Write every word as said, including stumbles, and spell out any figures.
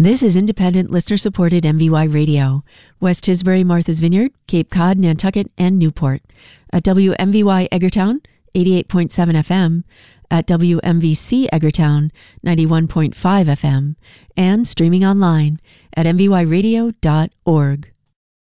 This is independent, listener-supported M V Y Radio. West Tisbury, Martha's Vineyard, Cape Cod, Nantucket, and Newport. At W M V Y Eggertown, eighty-eight point seven F M. At W M V C Eggertown, ninety-one point five F M. And streaming online at m v y radio dot org.